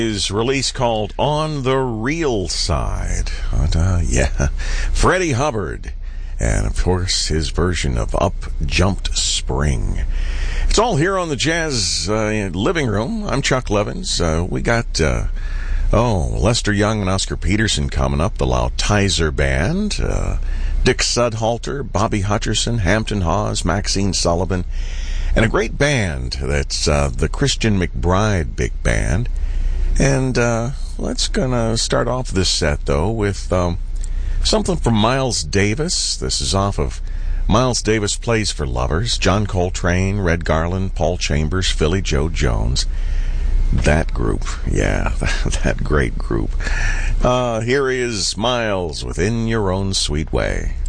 His release called On the Real Side. Freddie Hubbard. And, of course, his version of Up Jumped Spring. It's all here on the Jazz Living Room. I'm Chuck Levins. We got, Lester Young and Oscar Peterson coming up, the Lautizer Band, Dick Sudhalter, Bobby Hutcherson, Hampton Hawes, Maxine Sullivan, and a great band that's the Christian McBride Big Band. And let's gonna start off this set, though, with something from Miles Davis. This is off of Miles Davis Plays for Lovers. John Coltrane, Red Garland, Paul Chambers, Philly Joe Jones. That group. Yeah, that great group. Here is Miles with In Your Own Sweet Way.